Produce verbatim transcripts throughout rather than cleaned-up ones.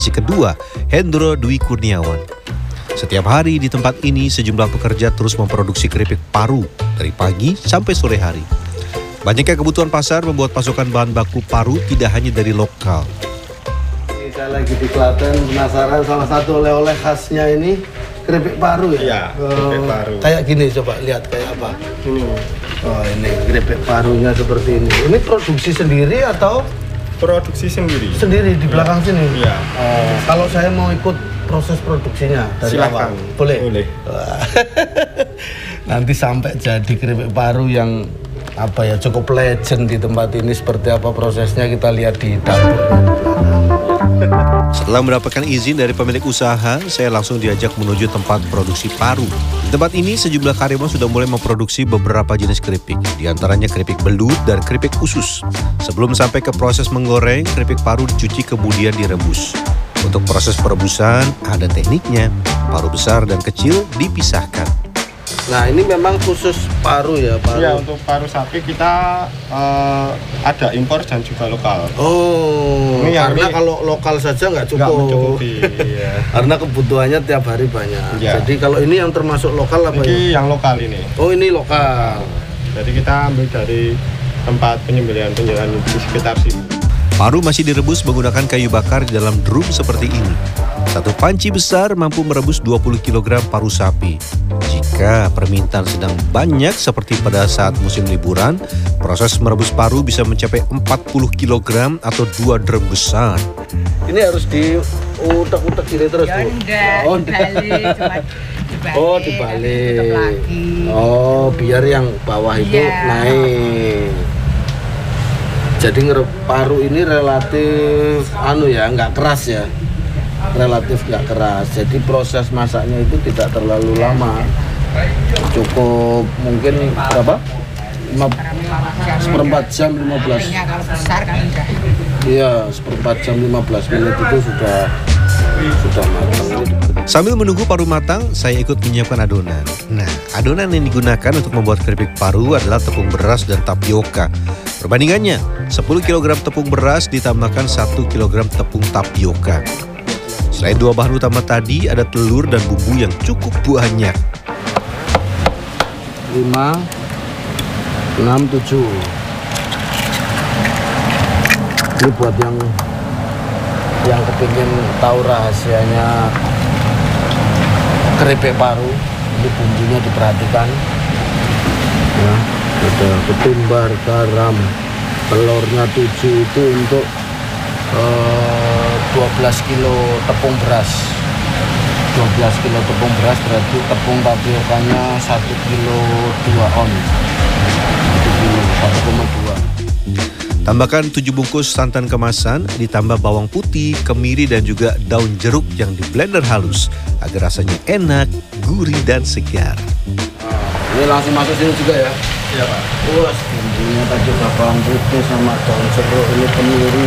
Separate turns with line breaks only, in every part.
Si kedua, Hendro Dwi Kurniawan. Setiap hari di tempat ini sejumlah pekerja terus memproduksi keripik paru dari pagi sampai sore hari. Banyaknya kebutuhan pasar membuat pasokan bahan baku paru tidak hanya dari lokal.
Ini saya lagi di Klaten, penasaran salah satu oleh-oleh khasnya ini keripik paru ya?
Iya, keripik paru.
Kayak gini, coba lihat kayak apa? Ini. Oh ini keripik parunya seperti ini. Ini produksi sendiri atau?
Produksi sendiri.
Sendiri di belakang sini?
Iya.
Oh, kalau saya mau ikut proses produksinya dari
Silakan.
awal, boleh?
Boleh.
Nanti sampai jadi keripik paru yang apa ya cukup legend di tempat ini, seperti apa prosesnya kita lihat di dapur.
Setelah mendapatkan izin dari pemilik usaha, saya langsung diajak menuju tempat produksi paru. Di tempat ini sejumlah karyawan sudah mulai memproduksi beberapa jenis keripik, di antaranya keripik belut dan keripik usus. Sebelum sampai ke proses menggoreng, keripik paru dicuci kemudian direbus. Untuk proses perebusan ada tekniknya. Paru besar dan kecil dipisahkan.
Nah ini memang khusus paru ya, paru.
Ya, untuk paru sapi kita uh, ada impor dan juga lokal.
Oh,
ini
karena
ini
kalau lokal saja nggak cukup.
Nggak mencukupi. Iya.
Karena kebutuhannya tiap hari banyak.
Ya.
Jadi kalau ini yang termasuk lokal apa
ini
ya?
yang lokal ini.
Oh ini lokal.
Jadi kita ambil dari tempat penyembelihan-penyembelihan di sekitar sini.
Paru masih direbus menggunakan kayu bakar di dalam drum seperti ini. Satu panci besar mampu merebus dua puluh kilogram paru sapi. Jika permintaan sedang banyak seperti pada saat musim liburan, proses merebus paru bisa mencapai empat puluh kilogram atau dua drum besar.
Ini harus diutek-utek gini terus
ya,
Bu?
enggak,
Oh,
dibalik, cuma dibalik.
Oh dibalik.
Tutup lagi.
Oh biar yang bawah itu
Iya.
naik. Jadi ngerep paru ini relatif anu ya, nggak keras ya, relatif nggak keras. Jadi proses masaknya itu tidak terlalu lama, cukup mungkin berapa? Lima, seperempat jam lima belas.
Artinya kalau besar kan enggak.
Iya, seperempat jam lima belas menit itu sudah sudah matang.
Sambil menunggu paru matang, saya ikut menyiapkan adonan. Nah, adonan yang digunakan untuk membuat keripik paru adalah tepung beras dan tapioka. Perbandingannya, sepuluh kilogram tepung beras ditambahkan satu kilogram tepung tapioka. Selain dua bahan utama tadi, ada telur dan bumbu yang cukup banyak.
lima, enam, tujuh. Ini buat yang yang kepingin tahu rahasianya keripik paru, ini bumbunya diperhatikan ya, ada ketumbar, garam, telurnya tujuh itu untuk eh, dua belas kilo tepung beras. dua belas kilo tepung beras berarti tepung tapiokanya satu kilo dua on. satu kilo satu koma dua.
Tambahkan tujuh bungkus santan kemasan, ditambah bawang putih, kemiri dan juga daun jeruk yang di blender halus agar rasanya enak, gurih dan segar.
Nah, ini langsung masuk sini juga ya?
Iya Pak.
Wah, bumbunya tadi bawang putih sama daun jeruk, ini kemiri.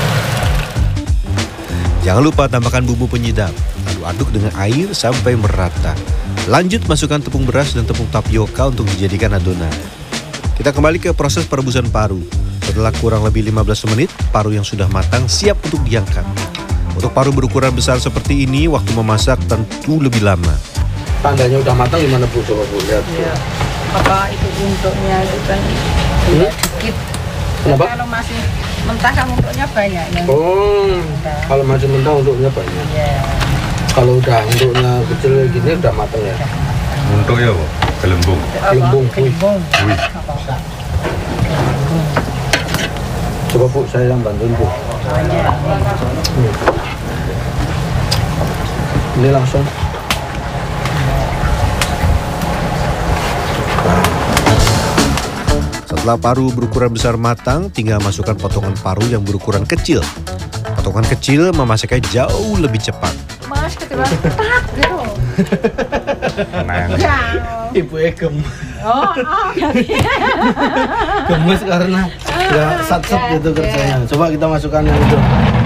Jangan lupa tambahkan bumbu penyedap. Aduk-aduk dengan air sampai merata. Lanjut masukkan tepung beras dan tepung tapioka untuk dijadikan adonan. Kita kembali ke proses perebusan paru. Setelah kurang lebih lima belas menit, paru yang sudah matang siap untuk diangkat. Untuk paru berukuran besar seperti ini, waktu memasak tentu lebih lama.
Tandanya udah matang gimana Bu? Coba Bu lihat.
Ya. Apa itu untuknya itu kan
Hmm?
dikit.
Kenapa?
Kalau masih mentah kan untuknya banyak. Yang
Oh,
mentah.
kalau masih mentah untuknya banyak.
Ya.
Kalau udah untuknya kecil gini udah matang ya?
Untuk ya Bu, gelembung.
Gelembung,
Apa? Gelembung.
Wih.
Apa?
Coba Bu, saya yang bantuin Bu.
Banyak.
Hmm. Ini langsung.
Setelah paru berukuran besar matang, tinggal masukkan potongan paru yang berukuran kecil. Potongan kecil memasaknya jauh lebih cepat.
Mas ketika ketat gitu.
Nah,
Ya.
Ibu Egem.
Oh, oh,
Gemes karena ya sat-sat gitu kerjanya. Coba kita masukkan yang itu.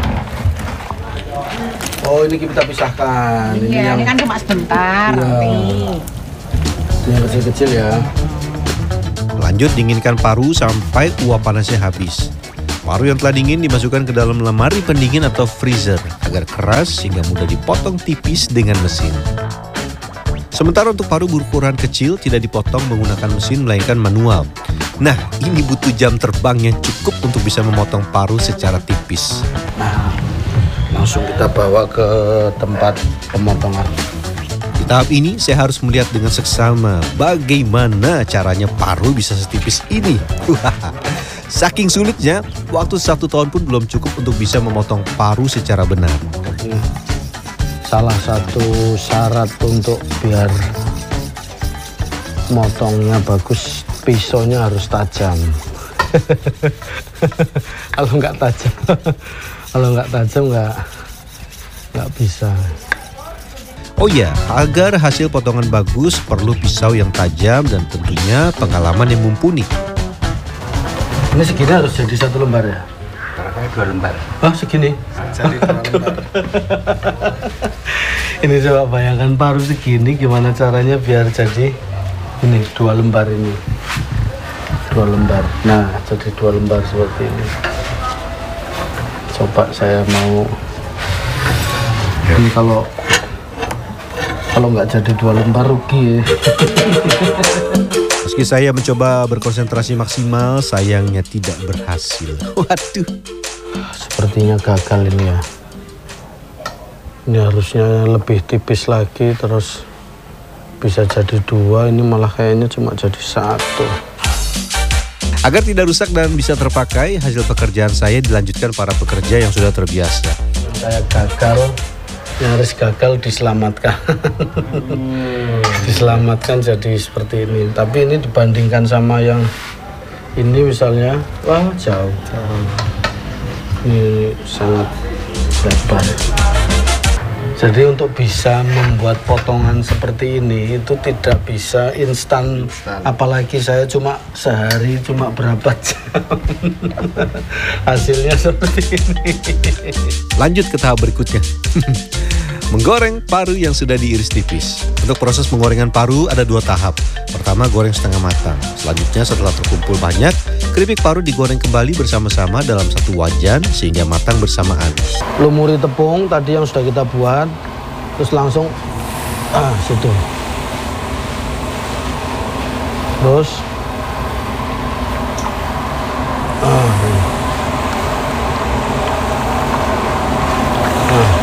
Oh, ini kita pisahkan.
Iya, ini kan cuma sebentar
Iya.
nanti.
Ini yang kecil-kecil ya.
Lanjut dinginkan paru sampai uap panasnya habis. Paru yang telah dingin dimasukkan ke dalam lemari pendingin atau freezer agar keras sehingga mudah dipotong tipis dengan mesin. Sementara untuk paru berukuran kecil tidak dipotong menggunakan mesin melainkan manual. Nah, ini butuh jam terbang yang cukup untuk bisa memotong paru secara tipis.
Nah, langsung kita bawa ke tempat pemotongan.
Di tahap ini saya harus melihat dengan seksama bagaimana caranya paru bisa setipis ini. Saking sulitnya, waktu satu tahun pun belum cukup untuk bisa memotong paru secara benar.
Ini salah satu syarat untuk biar motongnya bagus, pisaunya harus tajam. Kalau nggak tajam, kalau nggak tajam nggak nggak bisa.
Oh ya, agar hasil potongan bagus perlu pisau yang tajam dan tentunya pengalaman yang mumpuni.
Ini segini harus jadi satu lembar ya?
Rasanya dua lembar.
Oh segini?
Jadi dua lembar.
Ini coba bayangkan paru segini gimana caranya biar jadi ini dua lembar ini. Dua lembar. Nah jadi dua lembar seperti ini. Coba saya mau ini kalau kalau nggak jadi dua lembar rugi ya.
Meski saya mencoba berkonsentrasi maksimal, sayangnya tidak berhasil. Waduh.
Sepertinya gagal ini ya. Ini harusnya lebih tipis lagi, terus bisa jadi dua. Ini malah kayaknya cuma jadi satu.
Agar tidak rusak dan bisa terpakai, hasil pekerjaan saya dilanjutkan para pekerja yang sudah terbiasa.
Saya gagal, nyaris gagal diselamatkan. Diselamatkan jadi seperti ini. Tapi ini dibandingkan sama yang ini misalnya, wah jauh. Ini sangat lebar. Jadi untuk bisa membuat potongan seperti ini itu tidak bisa instan. Apalagi saya cuma sehari cuma berapa jam. Hasilnya seperti ini.
Lanjut ke tahap berikutnya. Menggoreng paru yang sudah diiris tipis. Untuk proses penggorengan paru ada dua tahap. Pertama, goreng setengah matang. Selanjutnya, setelah terkumpul banyak, keripik paru digoreng kembali bersama-sama dalam satu wajan sehingga matang bersamaan.
Lumuri tepung tadi yang sudah kita buat, terus langsung ah situ. Terus ah, ini. Nah.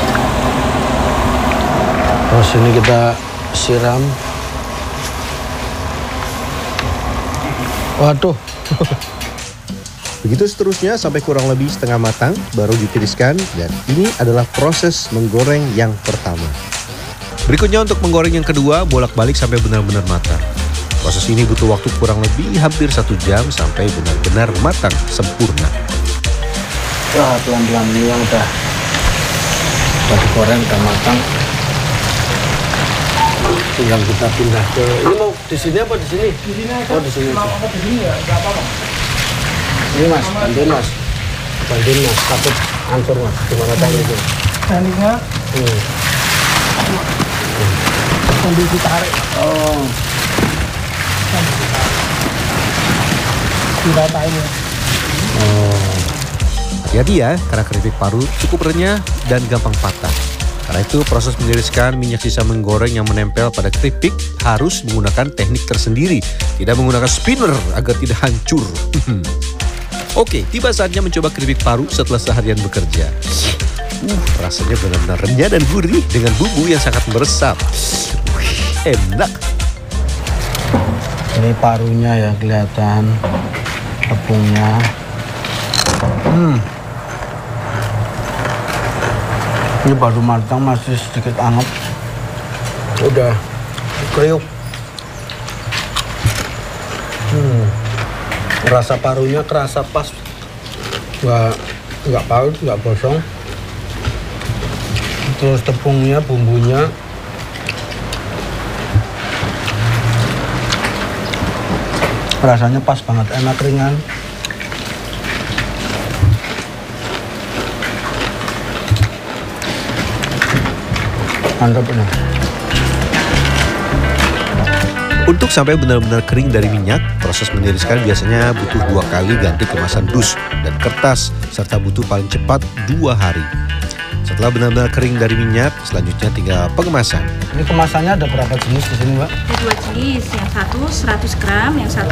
Terus ini kita siram. Waduh.
Begitu seterusnya sampai kurang lebih setengah matang, baru ditiriskan, dan ini adalah proses menggoreng yang pertama. Berikutnya untuk menggoreng yang kedua, bolak-balik sampai benar-benar matang. Proses ini butuh waktu kurang lebih hampir satu jam sampai benar-benar matang sempurna.
Wah, pelan-pelan ini yang udah udah digoreng, udah matang. Tinggal kita pindah ke ini. Mau di sini apa di sini? Di sini aja. Oh, di sini. Mau apa di sini ya? Enggak apa-apa. Ini Mas, bantuin Mas. Bantuin Mas, takut hancur Mas. Gimana cara itu?
Tekniknya
Hmm.
sambil ditarik.
Oh,
Diratain ya.
oh.
Hati-hati ya, karena keripik paru cukup renyah dan gampang patah. Karena itu proses meniriskan minyak sisa menggoreng yang menempel pada keripik harus menggunakan teknik tersendiri. Tidak menggunakan spinner agar tidak hancur. Oke, tiba saatnya mencoba keripik paru setelah seharian bekerja. Uh, rasanya benar-benar renyah dan gurih dengan bumbu yang sangat meresap. Wih, enak.
Ini parunya ya kelihatan, tepungnya. Hmm. Ini baru matang, masih sedikit anget. Udah kriuk. Hmm. Rasa parunya kerasa pas, nggak nggak paut, nggak gosong. Terus tepungnya, bumbunya rasanya pas banget, enak, ringan. Mantap ini.
Untuk sampai benar-benar kering dari minyak, proses meniriskan biasanya butuh dua kali ganti kemasan dus dan kertas, serta butuh paling cepat dua hari. Setelah benar-benar kering dari minyak, selanjutnya tinggal pengemasan.
Ini kemasannya ada berapa jenis di sini, Mbak?
Ada dua jenis, yang satu seratus gram, yang satu